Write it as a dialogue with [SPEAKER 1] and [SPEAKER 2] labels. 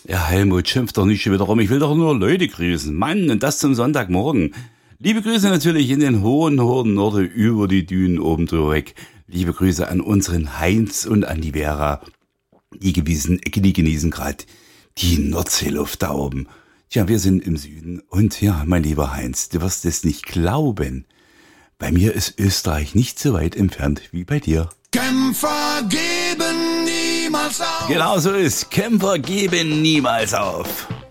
[SPEAKER 1] Ja, Helmut, schimpf doch nicht schon wieder rum. Ich will doch nur Leute grüßen. Mann, und das zum Sonntagmorgen. Liebe Grüße natürlich in den hohen Norden über die Dünen oben drüber weg. Liebe Grüße an unseren Heinz und an die Vera. Die genießen gerade die Nordseeluft da oben. Tja, wir sind im Süden. Und ja, mein lieber Heinz, du wirst es nicht glauben. Bei mir ist Österreich nicht so weit entfernt wie bei dir.
[SPEAKER 2] Kämpfer geben niemals auf.
[SPEAKER 1] Genau so ist. Kämpfer geben niemals auf.